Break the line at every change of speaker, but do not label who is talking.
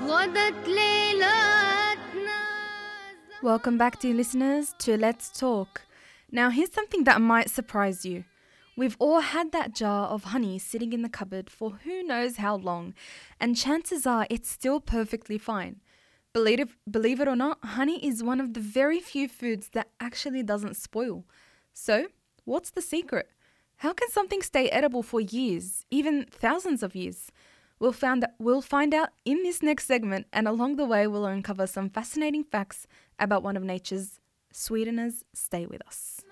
غدت ليلاتنا.
Welcome back, dear listeners, to Let's Talk. Now, here's something that might surprise you. We've all had that jar of honey sitting in the cupboard for who knows how long, and chances are it's still perfectly fine. Believe it or not, honey is one of the very few foods that actually doesn't spoil. So, what's the secret? How can something stay edible for years, even thousands of years? We'll find out in this next segment, and along the way we'll uncover some fascinating facts about one of nature's sweeteners. Stay with us.